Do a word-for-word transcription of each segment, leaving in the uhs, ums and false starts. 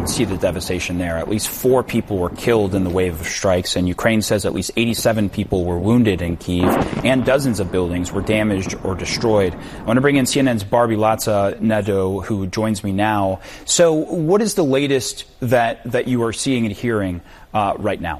can see the devastation there. At least four people were killed in the wave of strikes, and Ukraine says at least eighty-seven people were wounded in Kyiv, and dozens of buildings were damaged or destroyed. I want to bring in C N N's Barbalatsa Nedo, who joins me now. So what is the latest that, that you are seeing and hearing uh, right now?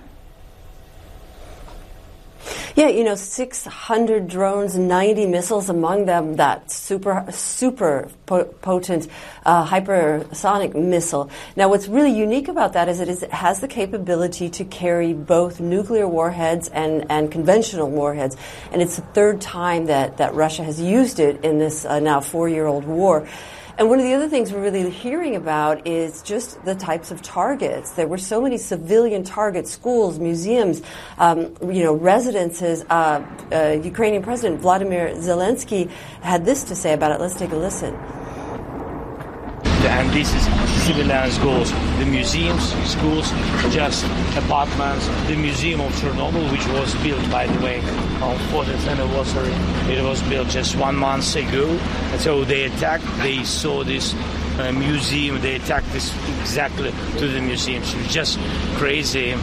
Yeah, you know, six hundred drones, ninety missiles, among them that super, super potent uh, hypersonic missile. Now, what's really unique about that is it, is it has the capability to carry both nuclear warheads and, and conventional warheads. And it's the third time that, that Russia has used it in this uh, now four-year-old war. And one of the other things we're really hearing about is just the types of targets. There were so many civilian targets, schools, museums, um, you know, residences. Uh, uh, Ukrainian President Vladimir Zelensky had this to say about it. Let's take a listen. And this is civilian goals. The museums, schools, just apartments. The Museum of Chernobyl, which was built, by the way, on fortieth anniversary, it was built just one month ago. And so they attacked, they saw this uh, museum, they attacked this exactly to the museum. So it's just crazy.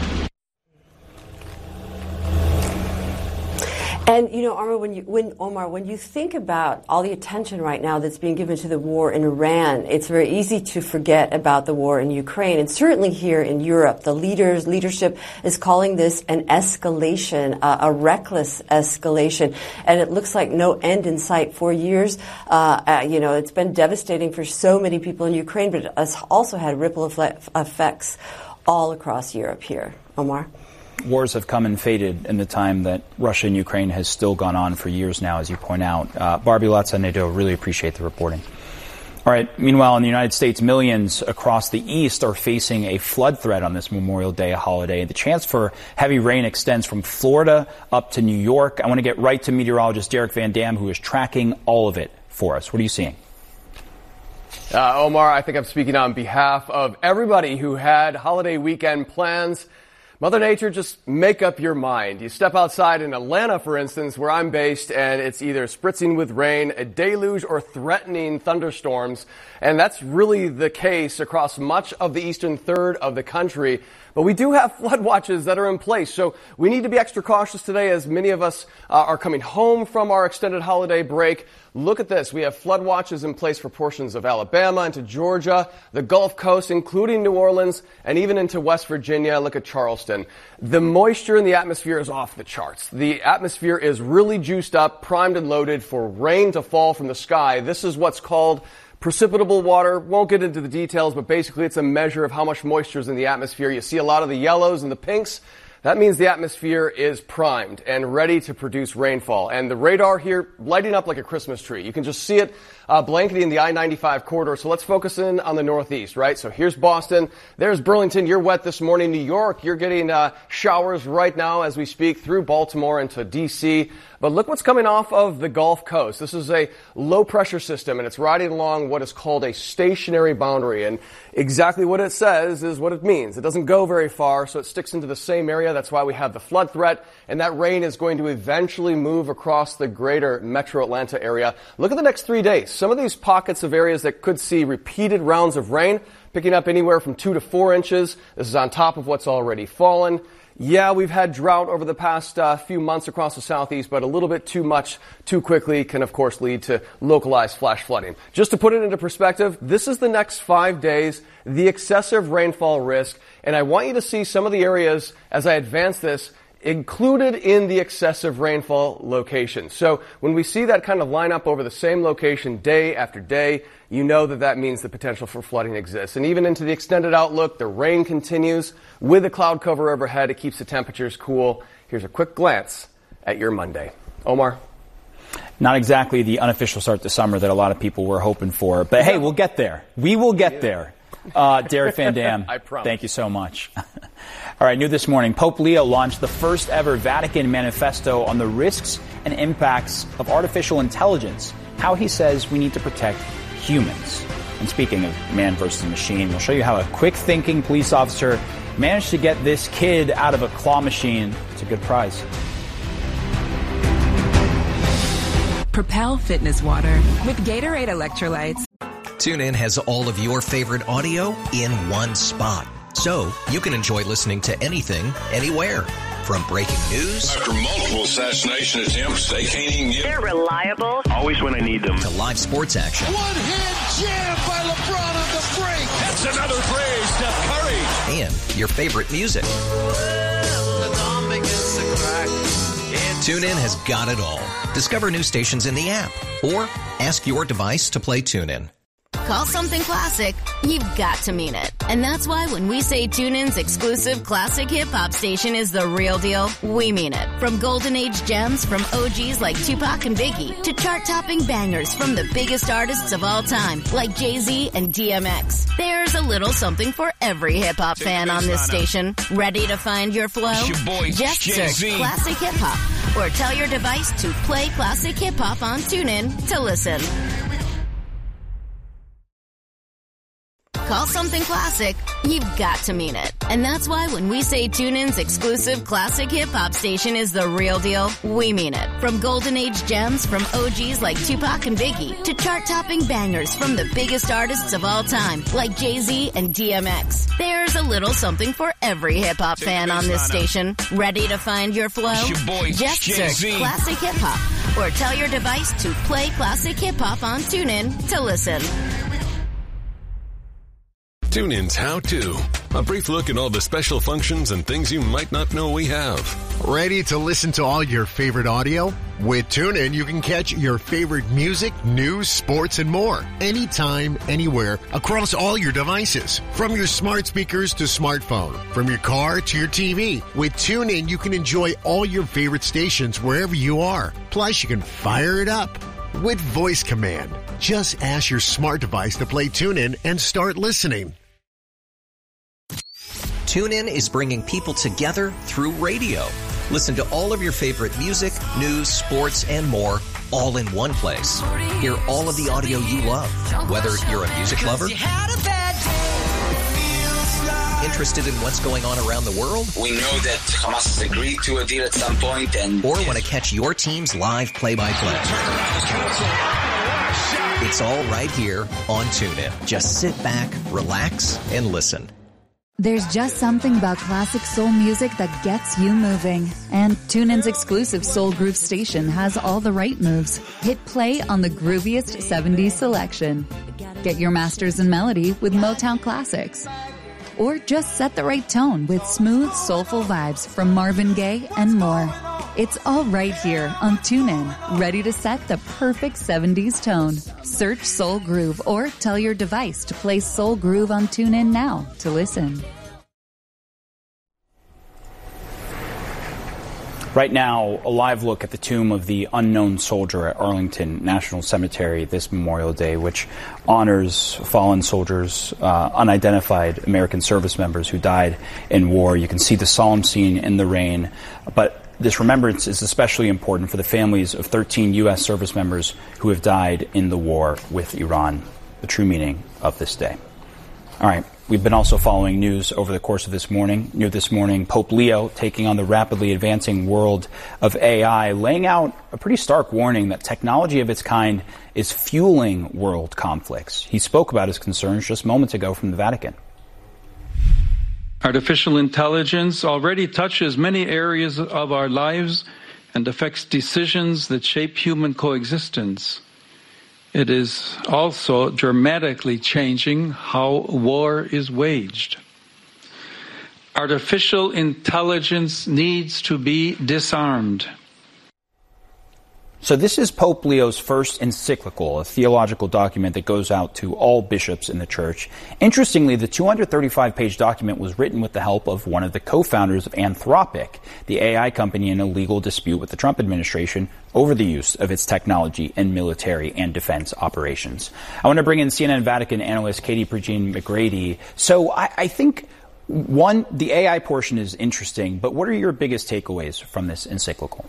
And, you know, Omar, when you, when, Omar, when you think about all the attention right now that's being given to the war in Iran, it's very easy to forget about the war in Ukraine. And certainly here in Europe, the leaders, leadership is calling this an escalation, uh, a reckless escalation. And it looks like no end in sight. For years, uh, uh, you know, it's been devastating for so many people in Ukraine, but it's also had ripple effects all across Europe here. Omar? Wars have come and faded in the time that Russia and Ukraine has still gone on for years now, as you point out. Uh, Barbalatsa Nedo, really appreciate the reporting. All right. Meanwhile, in the United States, millions across the East are facing a flood threat on this Memorial Day holiday. The chance for heavy rain extends from Florida up to New York. I want to get right to meteorologist Derek Van Dam, who is tracking all of it for us. What are you seeing? Uh, Omar, I think I'm speaking on behalf of everybody who had holiday weekend plans. Mother Nature, just make up your mind. You step outside in Atlanta, for instance, where I'm based, and it's either spritzing with rain, a deluge, or threatening thunderstorms. And that's really the case across much of the eastern third of the country. But we do have flood watches that are in place, so we need to be extra cautious today as many of us uh, are coming home from our extended holiday break. Look at this. We have flood watches in place for portions of Alabama into Georgia, the Gulf Coast, including New Orleans, and even into West Virginia. Look at Charleston. The moisture in the atmosphere is off the charts. The atmosphere is really juiced up, primed and loaded for rain to fall from the sky. This is what's called precipitable water. Won't get into the details, but basically it's a measure of how much moisture is in the atmosphere. You see a lot of the yellows and the pinks. That means the atmosphere is primed and ready to produce rainfall. And the radar here lighting up like a Christmas tree. You can just see it uh, blanketing the I ninety-five corridor. So let's focus in on the Northeast, right? So here's Boston. There's Burlington. You're wet this morning. New York, you're getting uh, showers right now as we speak through Baltimore into D C But look what's coming off of the Gulf Coast. This is a low-pressure system, and it's riding along what is called a stationary boundary. And exactly what it says is what it means. It doesn't go very far, so it sticks into the same area. That's why we have the flood threat, and that rain is going to eventually move across the greater metro Atlanta area. Look at the next three days. Some of these pockets of areas that could see repeated rounds of rain, picking up anywhere from two to four inches. This is on top of what's already fallen. Yeah, we've had drought over the past uh, few months across the southeast, but a little bit too much too quickly can, of course, lead to localized flash flooding. Just to put it into perspective, this is the next five days, the excessive rainfall risk, and I want you to see some of the areas as I advance this included in the excessive rainfall location. So when we see that kind of line up over the same location day after day, you know that that means the potential for flooding exists. And even into the extended outlook, the rain continues. With the cloud cover overhead, it keeps the temperatures cool. Here's a quick glance at your Monday. Omar? Not exactly the unofficial start to summer that a lot of people were hoping for. But hey, we'll get there. We will get there. Uh, Derek Van Dam, I promise. Thank you so much. All right, new this morning, Pope Leo launched the first ever Vatican manifesto on the risks and impacts of artificial intelligence, how he says we need to protect humans. And speaking of man versus machine, we'll show you how a quick-thinking police officer managed to get this kid out of a claw machine. It's a good prize. Propel Fitness Water with Gatorade Electrolytes. TuneIn has all of your favorite audio in one spot, so you can enjoy listening to anything, anywhere. From breaking news after multiple assassination attempts, they can't even get. They're reliable. Always when I need them. To live sports action. One-hand jam by LeBron on the break. That's another three, Steph Curry. And your favorite music. TuneIn has got it all. Discover new stations in the app or ask your device to play TuneIn. Call something classic, you've got to mean it. And that's why when we say TuneIn's exclusive classic hip-hop station is the real deal, we mean it. From golden age gems from O Gs like Tupac and Biggie to chart-topping bangers from the biggest artists of all time like Jay-Z and D M X. There's a little something for every hip-hop fan on this station. Ready to find your flow? Your boy, Just Jay-Z. search Classic Hip-Hop or tell your device to play Classic Hip-Hop on TuneIn to listen. Call something classic, you've got to mean it. And that's why when we say TuneIn's exclusive classic hip-hop station is the real deal, we mean it. From golden age gems from O Gs like Tupac and Biggie to chart-topping bangers from the biggest artists of all time like Jay-Z and D M X. There's a little something for every hip-hop fan on this station. Ready to find your flow? Your boy, Just Jay-Z. search Classic Hip-Hop or tell your device to play Classic Hip-Hop on TuneIn to listen. TuneIn's How To. A brief look at all the special functions and things you might not know we have. Ready to listen to all your favorite audio? With TuneIn, you can catch your favorite music, news, sports, and more. Anytime, anywhere, across all your devices. From your smart speakers to smartphone. From your car to your T V. With TuneIn, you can enjoy all your favorite stations wherever you are. Plus, you can fire it up with voice command. Just ask your smart device to play TuneIn and start listening. TuneIn is bringing people together through radio. Listen to all of your favorite music, news, sports, and more all in one place. Hear all of the audio you love, whether you're a music lover, interested in what's going on around the world, we know that Hamas has agreed to a deal at some point, and or want to catch your team's live play-by-play. It's all right here on TuneIn. Just sit back, relax, and listen. There's just something about classic soul music that gets you moving. And TuneIn's exclusive Soul Groove station has all the right moves. Hit play on the grooviest seventies selection. Get your masters in melody with Motown classics. Or just set the right tone with smooth, soulful vibes from Marvin Gaye and more. It's all right here on TuneIn, ready to set the perfect seventies tone. Search Soul Groove or tell your device to play Soul Groove on TuneIn now to listen. Right now, a live look at the tomb of the unknown soldier at Arlington National Cemetery this Memorial Day, which honors fallen soldiers, uh, unidentified American service members who died in war. You can see the solemn scene in the rain, but this remembrance is especially important for the families of thirteen U S service members who have died in the war with Iran, the true meaning of this day. All right. We've been also following news over the course of this morning. New this morning, Pope Leo taking on the rapidly advancing world of A I, laying out a pretty stark warning that technology of its kind is fueling world conflicts. He spoke about his concerns just moments ago from the Vatican. Artificial intelligence already touches many areas of our lives and affects decisions that shape human coexistence. It is also dramatically changing how war is waged. Artificial intelligence needs to be disarmed. So this is Pope Leo's first encyclical, a theological document that goes out to all bishops in the church. Interestingly, the two hundred thirty-five page document was written with the help of one of the co-founders of Anthropic, the A I company in a legal dispute with the Trump administration over the use of its technology in military and defense operations. I want to bring in C N N Vatican analyst Katie Prejean McGrady. So I, I think, one, the A I portion is interesting, but what are your biggest takeaways from this encyclical?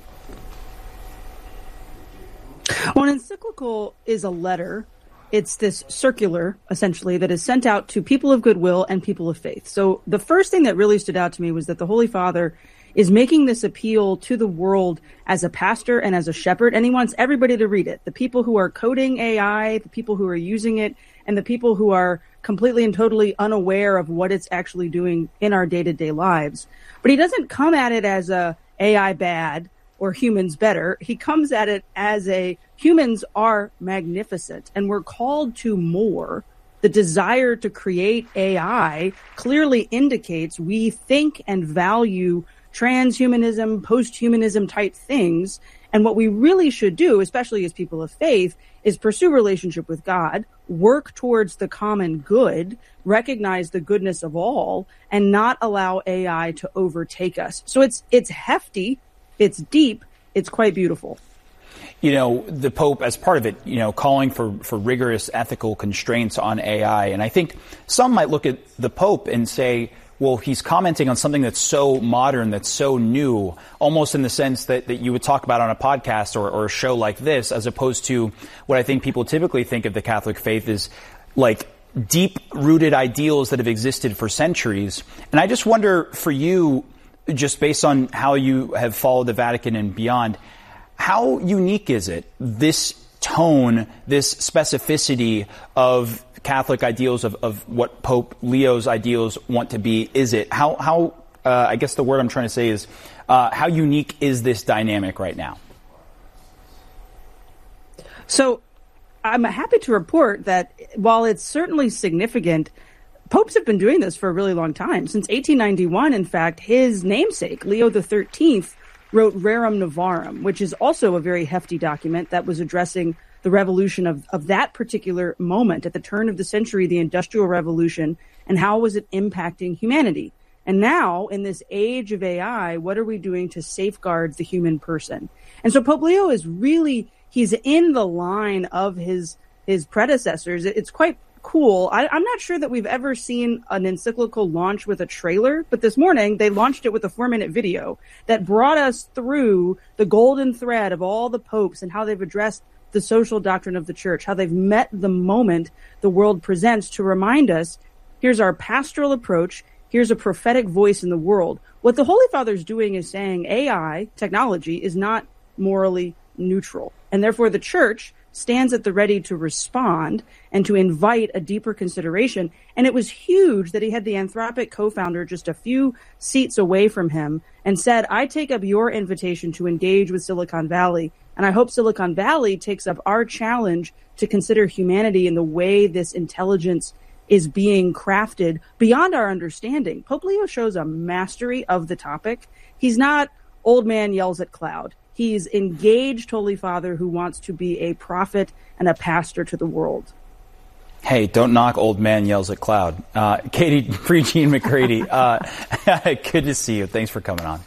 Well, an encyclical is a letter. It's this circular, essentially, that is sent out to people of goodwill and people of faith. So the first thing that really stood out to me was that the Holy Father is making this appeal to the world as a pastor and as a shepherd, and he wants everybody to read it. The people who are coding A I, the people who are using it and the people who are completely and totally unaware of what it's actually doing in our day-to-day lives. But he doesn't come at it as a A I bad or humans better. He comes at it as a humans are magnificent and we're called to more. The desire to create A I clearly indicates we think and value transhumanism, post-humanism type things. And what we really should do, especially as people of faith, is pursue relationship with God, work towards the common good, recognize the goodness of all, and not allow A I to overtake us. So it's it's hefty, it's deep, it's quite beautiful. You know, the Pope, as part of it, you know, calling for, for rigorous ethical constraints on A I. And I think some might look at the Pope and say, well, he's commenting on something that's so modern, that's so new, almost in the sense that, that you would talk about on a podcast or, or a show like this, as opposed to what I think people typically think of the Catholic faith is like deep-rooted ideals that have existed for centuries. And I just wonder for you, just based on how you have followed the Vatican and beyond, how unique is it, this tone, this specificity of Catholic ideals, of, of what Pope Leo's ideals want to be? Is it? How, how uh, I guess the word I'm trying to say is, uh, how unique is this dynamic right now? So I'm happy to report that while it's certainly significant, popes have been doing this for a really long time. Since eighteen ninety-one, in fact, his namesake, Leo the thirteenth, wrote Rerum Novarum, which is also a very hefty document that was addressing the revolution of, of that particular moment at the turn of the century, the Industrial Revolution, and how was it impacting humanity. And now, in this age of A I, what are we doing to safeguard the human person? And so Pope Leo is really, he's in the line of his his predecessors. It's quite cool. I, I'm not sure that we've ever seen an encyclical launch with a trailer, but this morning they launched it with a four-minute video that brought us through the golden thread of all the popes and how they've addressed the social doctrine of the church, how they've met the moment the world presents to remind us, here's our pastoral approach, here's a prophetic voice in the world. What the Holy Father is doing is saying A I, technology, is not morally neutral. And therefore the church stands at the ready to respond and to invite a deeper consideration. And it was huge that he had the Anthropic co-founder just a few seats away from him and said, I take up your invitation to engage with Silicon Valley. And I hope Silicon Valley takes up our challenge to consider humanity in the way this intelligence is being crafted beyond our understanding. Pope Leo shows a mastery of the topic. He's not old man yells at cloud. He's engaged Holy Father who wants to be a prophet and a pastor to the world. Hey, don't knock old man yells at cloud. Uh, Katie Prejean McCready, uh, good to see you. Thanks for coming on.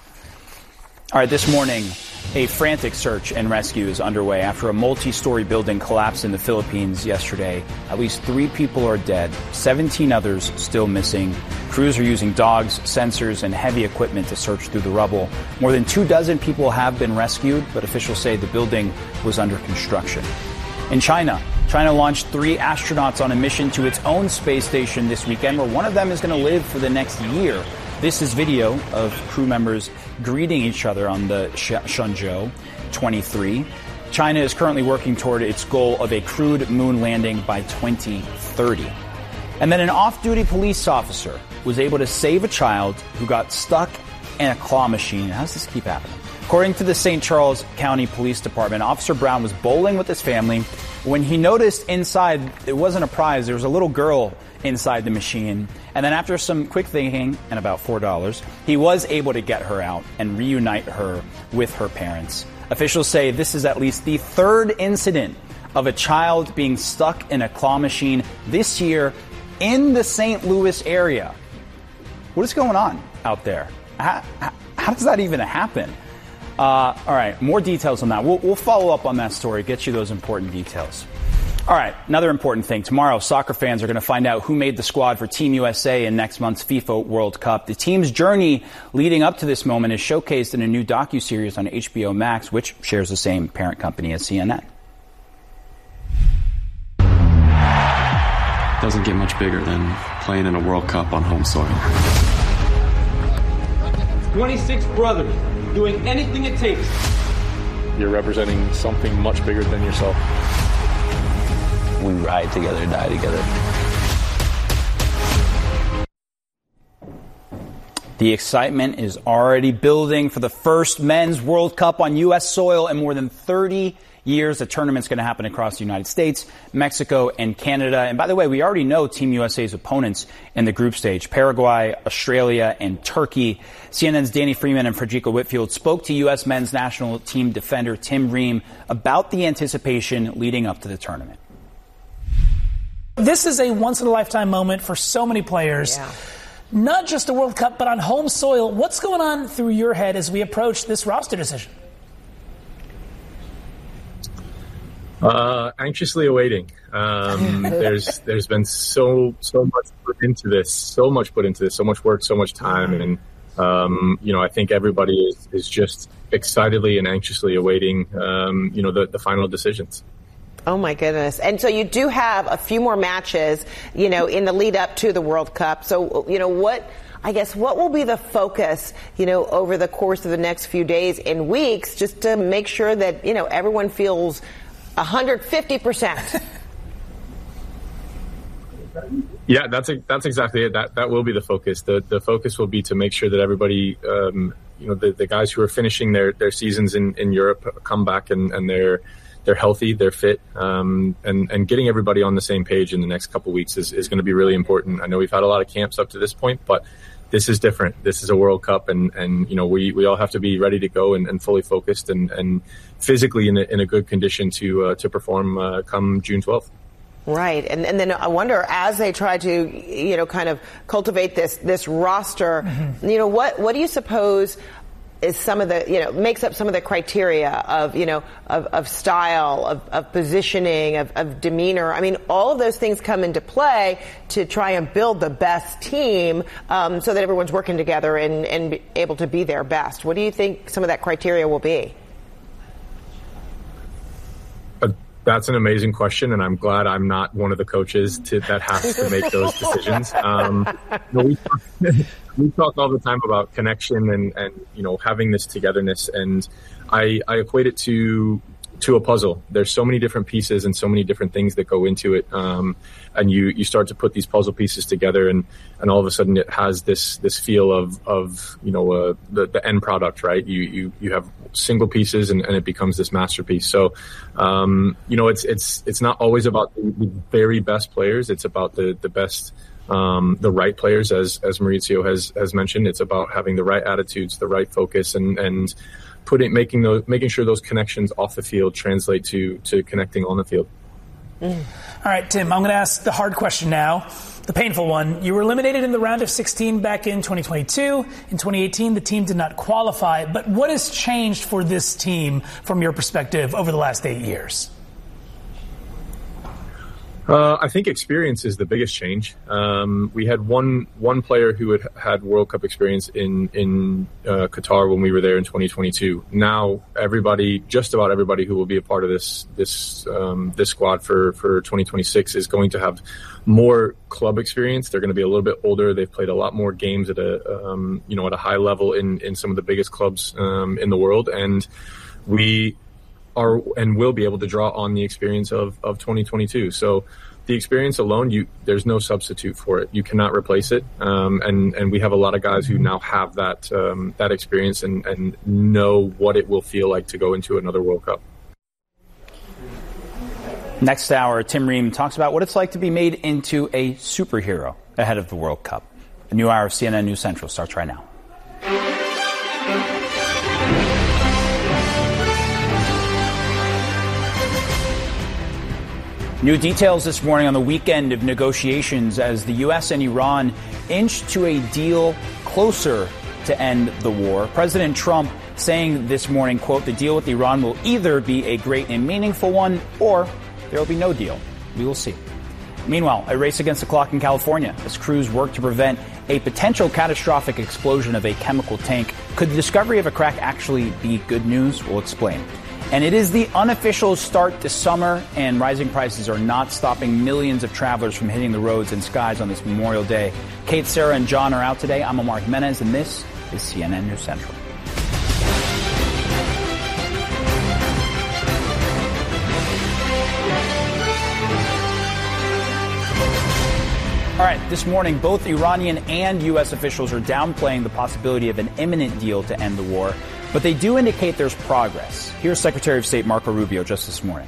All right, this morning, a frantic search and rescue is underway after a multi-story building collapsed in the Philippines yesterday. At least three people are dead, seventeen others still missing. Crews are using dogs, sensors, and heavy equipment to search through the rubble. More than two dozen people have been rescued, but officials say the building was under construction. In China, China launched three astronauts on a mission to its own space station this weekend, where one of them is going to live for the next year. This is video of crew members greeting each other on the Shenzhou twenty-three. China is currently working toward its goal of a crewed moon landing by twenty thirty. And then an off-duty police officer was able to save a child who got stuck in a claw machine. How does this keep happening? According to the Saint Charles County Police Department, Officer Brown was bowling with his family when he noticed inside, it wasn't a prize, there was a little girl inside the machine. And then after some quick thinking and about four dollars, he was able to get her out and reunite her with her parents. Officials say this is at least the third incident of a child being stuck in a claw machine this year in the Saint Louis area. What is going on out there? How, how, how does that even happen? Uh, all right, more details on that. We'll, we'll follow up on that story, get you those important details. All right, another important thing. Tomorrow, soccer fans are going to find out who made the squad for Team U S A in next month's FIFA World Cup. The team's journey leading up to this moment is showcased in a new docuseries on H B O Max, which shares the same parent company as C N N. Doesn't get much bigger than playing in a World Cup on home soil. twenty-six brothers doing anything it takes. You're representing something much bigger than yourself. we ride together, die together. The excitement is already building for the first Men's World Cup on U S soil in more than thirty years. The tournament's going to happen across the United States, Mexico, and Canada. And by the way, we already know Team U S A's opponents in the group stage: Paraguay, Australia, and Turkey. C N N's Danny Freeman and Frederica Whitfield spoke to U S men's national team defender Tim Ream about the anticipation leading up to the tournament. This is a once-in-a-lifetime moment for so many players. Yeah. Not just a World Cup, but on home soil. What's going on through your head as we approach this roster decision? Uh, anxiously awaiting. Um, there's there's been so so much put into this, so much put into this, so much work, so much time, and um, you know, I think everybody is, is just excitedly and anxiously awaiting um, you know the, the final decisions. Oh, my goodness. And so you do have a few more matches, you know, in the lead up to the World Cup. So, you know, what, I guess, what will be the focus, you know, over the course of the next few days and weeks, just to make sure that, you know, everyone feels one hundred fifty percent? Yeah, that's a, that's exactly it. That that will be the focus. The the focus will be to make sure that everybody, um, you know, the, the guys who are finishing their, their seasons in, in Europe come back and, and they're They're healthy, they're fit, um, and, and getting everybody on the same page in the next couple of weeks is, is going to be really important. I know we've had a lot of camps up to this point, but this is different. This is a World Cup, and, and you know we, we all have to be ready to go and, and fully focused and, and physically in a, in a good condition to uh, to perform uh, come June twelfth. Right, and and then I wonder, as they try to, you know, kind of cultivate this this roster, mm-hmm. you know, what what do you suppose is some of the, you know, makes up some of the criteria of, you know, of, of style, of, of positioning, of, of demeanor. I mean, all of those things come into play to try and build the best team, um, so that everyone's working together and, and be able to be their best. What do you think some of that criteria will be? Uh, that's an amazing question, and I'm glad I'm not one of the coaches to, that has to make those decisions. Um, you know, we, We talk all the time about connection and, and you know having this togetherness, and I, I equate it to to a puzzle. There's so many different pieces and so many different things that go into it, um, and you, you start to put these puzzle pieces together, and, and all of a sudden it has this this feel of of you know uh, the the end product, right? You you you have single pieces and, and it becomes this masterpiece. So um, you know it's it's it's not always about the, the very best players. It's about the the best. Um, the right players, as as Maurizio has has mentioned. It's about having the right attitudes, the right focus, and and putting making those making sure those connections off the field translate to to connecting on the field. Mm. All right, Tim, I'm going to ask the hard question now, the painful one. You were eliminated in the round of sixteen back in twenty twenty-two. In twenty eighteen, the team did not qualify. But what has changed for this team from your perspective over the last eight years? Uh, I think experience is the biggest change. Um, we had one one player who had had World Cup experience in in uh, Qatar when we were there in twenty twenty-two. Now everybody, just about everybody who will be a part of this this um, this squad for for twenty twenty-six is going to have more club experience. They're going to be a little bit older. They've played a lot more games at a um, you know at a high level in in some of the biggest clubs um, in the world, and we. are and will be able to draw on the experience of, of twenty twenty-two. So the experience alone, you there's no substitute for it. You cannot replace it. Um, and, and we have a lot of guys who now have that um, that experience and, and know what it will feel like to go into another World Cup. Next hour, Tim Ream talks about what it's like to be made into a superhero ahead of the World Cup. A new hour of C N N News Central starts right now. New details this morning on the weekend of negotiations as the U S and Iran inch to a deal closer to end the war. President Trump saying this morning, quote, the deal with Iran will either be a great and meaningful one or there will be no deal. We will see. Meanwhile, a race against the clock in California as crews work to prevent a potential catastrophic explosion of a chemical tank. Could the discovery of a crack actually be good news? We'll explain. And it is the unofficial start to summer, and rising prices are not stopping millions of travelers from hitting the roads and skies on this Memorial Day. Kate, Sarah, and John are out today. I'm Omar Jimenez, and this is C N N News Central. this morning, both Iranian and U S officials are downplaying the possibility of an imminent deal to end the war, but they do indicate there's progress. Here's Secretary of State Marco Rubio just this morning.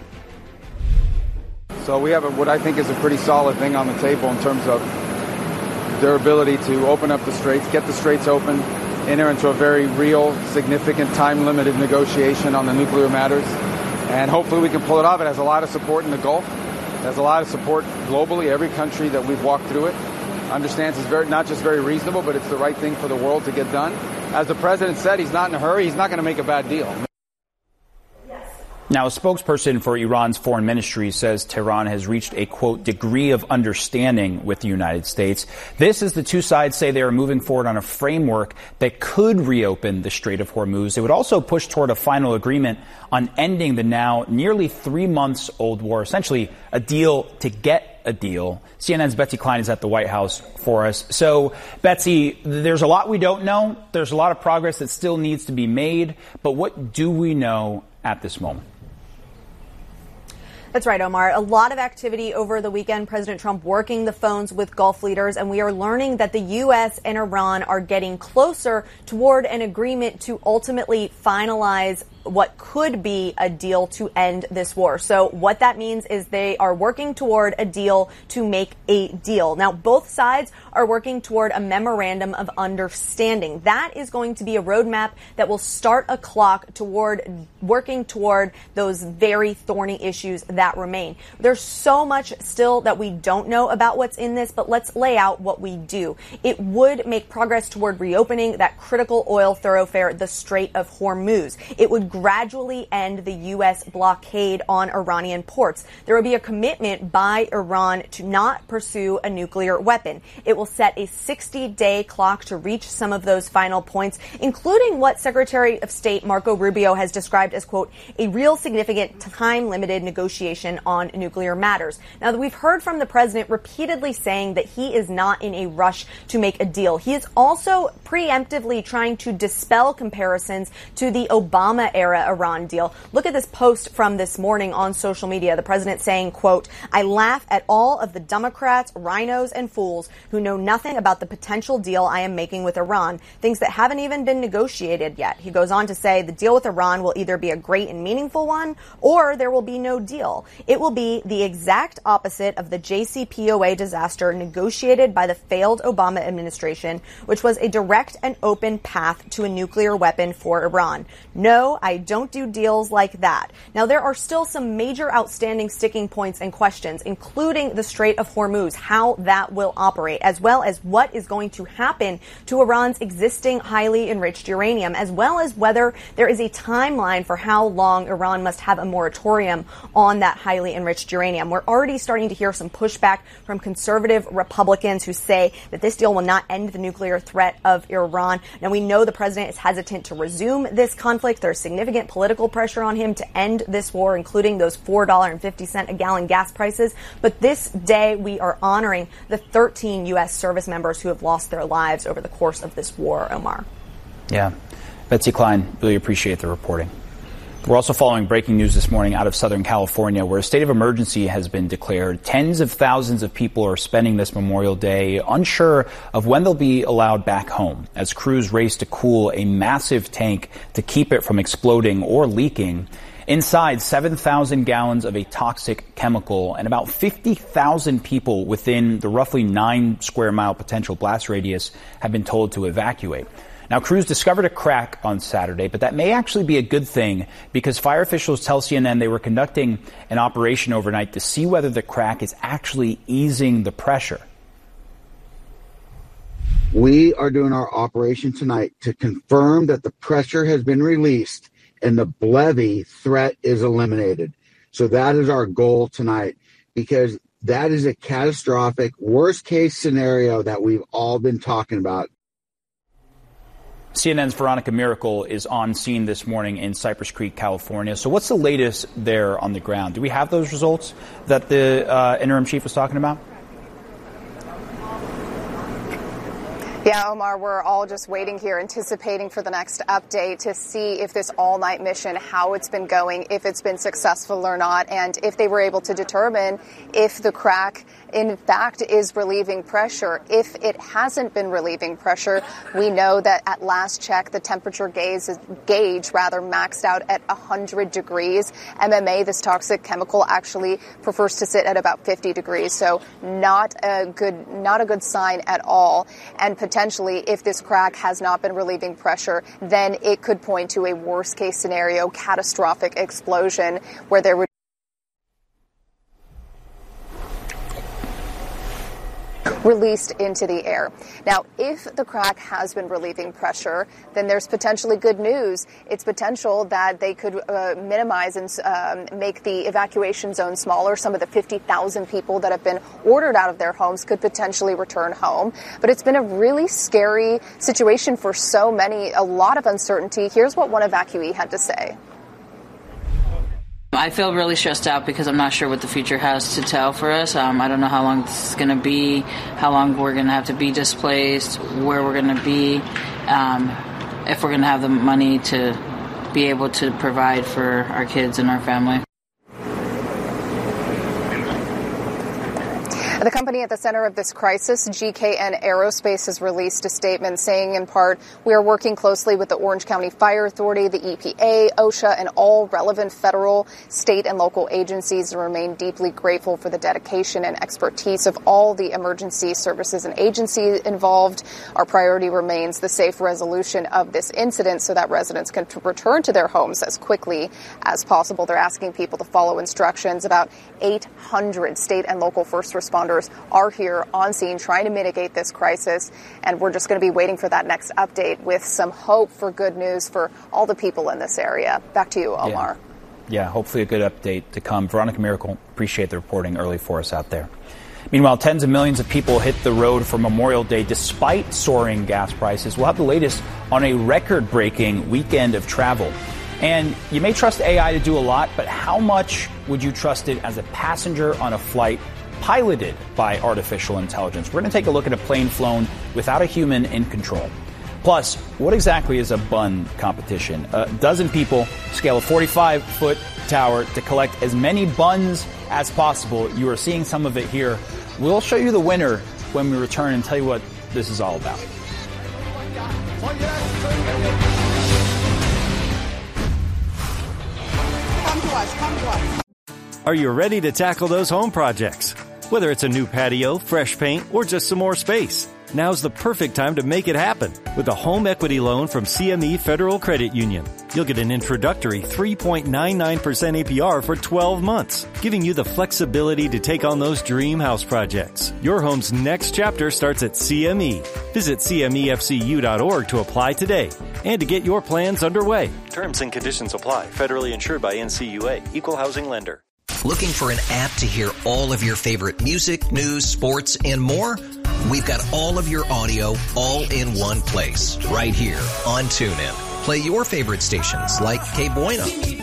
So we have a, what I think is a pretty solid thing on the table in terms of their ability to open up the straits, get the straits open, enter into a very real, significant, time-limited negotiation on the nuclear matters. And hopefully we can pull it off. It has a lot of support in the Gulf. It has a lot of support globally. Every country that we've walked through it understands it's very, not just very reasonable, but it's the right thing for the world to get done. As the president said, he's not in a hurry. He's not going to make a bad deal. Now, a spokesperson for Iran's foreign ministry says Tehran has reached a, quote, degree of understanding with the United States. This as the two sides say they are moving forward on a framework that could reopen the Strait of Hormuz. It would also push toward a final agreement on ending the now nearly three months old war, essentially a deal to get a deal. C N N's Betsy Klein is at the White House for us. So, Betsy, there's a lot we don't know. There's a lot of progress that still needs to be made. But what do we know at this moment? That's right, Omar. A lot of activity over the weekend. President Trump working the phones with Gulf leaders, and we are learning that the U S and Iran are getting closer toward an agreement to ultimately finalize what could be a deal to end this war. So what that means is they are working toward a deal to make a deal. Now, both sides are working toward a memorandum of understanding. That is going to be a roadmap that will start a clock toward working toward those very thorny issues that remain. There's so much still that we don't know about what's in this, but let's lay out what we do. It would make progress toward reopening that critical oil thoroughfare, the Strait of Hormuz. It would gradually end the U S blockade on Iranian ports. There will be a commitment by Iran to not pursue a nuclear weapon. It will set a sixty-day clock to reach some of those final points, including what Secretary of State Marco Rubio has described as, quote, a real significant time-limited negotiation on nuclear matters. Now, we've heard from the president repeatedly saying that he is not in a rush to make a deal. He is also preemptively trying to dispel comparisons to the Obama era Iran deal. Look at this post from this morning on social media. The president saying, quote, I laugh at all of the Democrats, rhinos, and fools who know nothing about the potential deal I am making with Iran, things that haven't even been negotiated yet. He goes on to say the deal with Iran will either be a great and meaningful one or there will be no deal. It will be the exact opposite of the J C P O A disaster negotiated by the failed Obama administration, which was a direct and open path to a nuclear weapon for Iran. No, I don't do deals like that. Now, there are still some major outstanding sticking points and questions, including the Strait of Hormuz, how that will operate, as well as what is going to happen to Iran's existing highly enriched uranium, as well as whether there is a timeline for how long Iran must have a moratorium on that highly enriched uranium. We're already starting to hear some pushback from conservative Republicans who say that this deal will not end the nuclear threat of Iran. Now, we know the president is hesitant to resume this conflict. There's significant political pressure on him to end this war, including those four dollars and fifty cents a gallon gas prices. But this day, we are honoring the thirteen U S service members who have lost their lives over the course of this war, Omar. Yeah. Betsy Klein, really appreciate the reporting. We're also following breaking news this morning out of Southern California, where a state of emergency has been declared. Tens of thousands of people are spending this Memorial Day unsure of when they'll be allowed back home as crews race to cool a massive tank to keep it from exploding or leaking. Inside, seven thousand gallons of a toxic chemical and about fifty thousand people within the roughly nine square mile potential blast radius have been told to evacuate. Now, crews discovered a crack on Saturday, but that may actually be a good thing because fire officials tell C N N they were conducting an operation overnight to see whether the crack is actually easing the pressure. We are doing our operation tonight to confirm that the pressure has been released and the Blevy threat is eliminated. So that is our goal tonight, because that is a catastrophic worst case scenario that we've all been talking about. C N N's Veronica Miracle is on scene this morning in Cypress Creek, California. So what's the latest there on the ground? Do we have those results that the uh, interim chief was talking about? Yeah, Omar, we're all just waiting here, anticipating for the next update to see if this all-night mission, how it's been going, if it's been successful or not, and if they were able to determine if the crack in fact is relieving pressure. If it hasn't been relieving pressure, we know that at last check, the temperature gauge, gauge rather maxed out at one hundred degrees. M M A, this toxic chemical, actually prefers to sit at about fifty degrees. So not a good, not a good sign at all. And potentially, if this crack has not been relieving pressure, then it could point to a worst case scenario, catastrophic explosion where there would released into the air. Now, if the crack has been relieving pressure, then there's potentially good news. It's potential that they could uh, minimize and um, make the evacuation zone smaller. Some of the fifty thousand people that have been ordered out of their homes could potentially return home. But it's been a really scary situation for so many, a lot of uncertainty. Here's what one evacuee had to say. I feel really stressed out because I'm not sure what the future has to tell for us. Um, I don't know how long this is going to be, how long we're going to have to be displaced, where we're going to be, um, if we're going to have the money to be able to provide for our kids and our family. The company at the center of this crisis, G K N Aerospace, has released a statement saying, in part, we are working closely with the Orange County Fire Authority, the E P A, OSHA, and all relevant federal, state, and local agencies, and remain deeply grateful for the dedication and expertise of all the emergency services and agencies involved. Our priority remains the safe resolution of this incident so that residents can t- return to their homes as quickly as possible. They're asking people to follow instructions. About eight hundred state and local first responders are here on scene trying to mitigate this crisis, and we're just going to be waiting for that next update with some hope for good news for all the people in this area. Back to you, Omar. Yeah, yeah, hopefully a good update to come. Veronica Miracle, appreciate the reporting early for us out there. Meanwhile, tens of millions of people hit the road for Memorial Day despite soaring gas prices. We'll have the latest on a record-breaking weekend of travel. And you may trust A I to do a lot, but how much would you trust it as a passenger on a flight piloted by artificial intelligence? We're going to take a look at a plane flown without a human in control. Plus, what exactly is a bun competition? A dozen people scale a forty-five foot tower to collect as many buns as possible. You are seeing some of it here. We'll show you the winner when we return and tell you what this is all about. Come to us, come to us. Are you ready to tackle those home projects? Whether it's a new patio, fresh paint, or just some more space, now's the perfect time to make it happen with a home equity loan from C M E Federal Credit Union. You'll get an introductory three point nine nine percent A P R for twelve months, giving you the flexibility to take on those dream house projects. Your home's next chapter starts at C M E. Visit C M E F C U dot org to apply today and to get your plans underway. Terms and conditions apply. Federally insured by N C U A. Equal housing lender. Looking for an app to hear all of your favorite music, news, sports, and more? We've got all of your audio all in one place, right here on TuneIn. Play your favorite stations like K Bueno,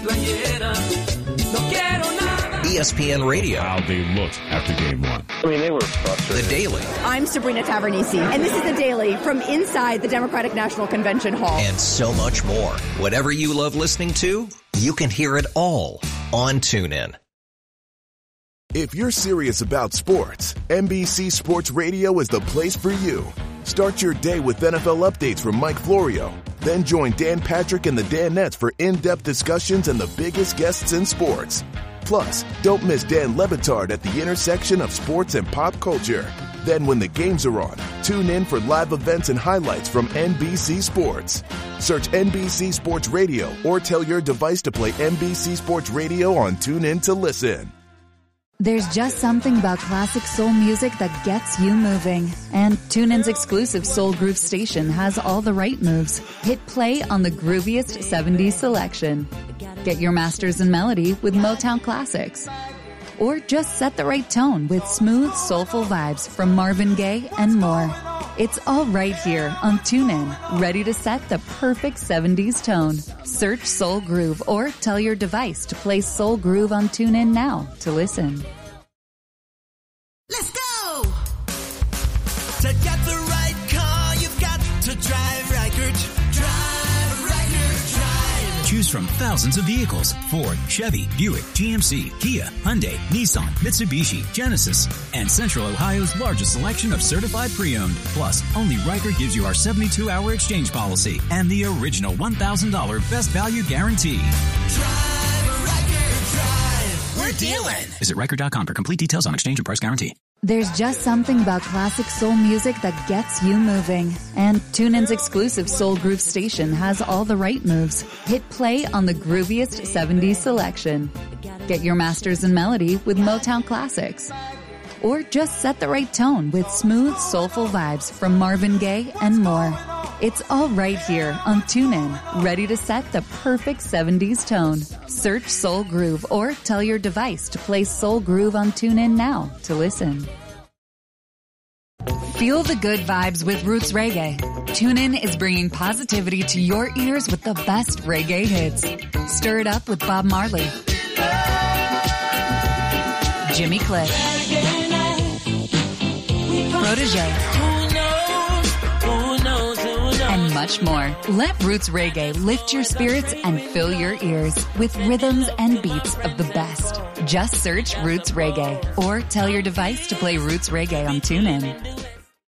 E S P N Radio. How they looked after game one. I mean, they were frustrated. The Daily. I'm Sabrina Tavernisi, and this is The Daily from inside the Democratic National Convention Hall. And so much more. Whatever you love listening to, you can hear it all on TuneIn. If you're serious about sports, N B C Sports Radio is the place for you. Start your day with N F L updates from Mike Florio. Then join Dan Patrick and the Danettes for in-depth discussions and the biggest guests in sports. Plus, don't miss Dan Le Batard at the intersection of sports and pop culture. Then when the games are on, tune in for live events and highlights from N B C Sports. Search N B C Sports Radio or tell your device to play N B C Sports Radio on TuneIn to listen. There's just something about classic soul music that gets you moving. And TuneIn's exclusive Soul Groove station has all the right moves. Hit play on the grooviest seventies selection. Get your masters in melody with Motown classics. Or just set the right tone with smooth, soulful vibes from Marvin Gaye and more. It's all right here on TuneIn, ready to set the perfect seventies tone. Search Soul Groove or tell your device to play Soul Groove on TuneIn now to listen. Let's go! To get the right car, you've got to drive Reichert. Drive Reichert, drive. Choose Choose from thousands of vehicles: Ford, Chevy, Buick, G M C, Kia, Hyundai, Nissan, Mitsubishi, Genesis, and Central Ohio's largest selection of certified pre-owned. Plus, only Riker gives you our seventy-two hour exchange policy and the original one thousand dollars best value guarantee. Drive, Riker, drive. We're dealing. Visit Riker dot com for complete details on exchange and price guarantee. There's just something about classic soul music that gets you moving. And TuneIn's exclusive Soul Groove station has all the right moves. Hit play on the grooviest seventies selection. Get your masters in melody with Motown classics. Or just set the right tone with smooth, soulful vibes from Marvin Gaye and more. It's all right here on TuneIn, ready to set the perfect seventies tone. Search Soul Groove or tell your device to play Soul Groove on TuneIn now to listen. Feel the good vibes with Roots Reggae. TuneIn is bringing positivity to your ears with the best reggae hits. Stir it up with Bob Marley, Jimmy Cliff, Protégé, and much more. Let Roots Reggae lift your spirits and fill your ears with rhythms and beats of the best. Just search Roots Reggae or tell your device to play Roots Reggae on TuneIn.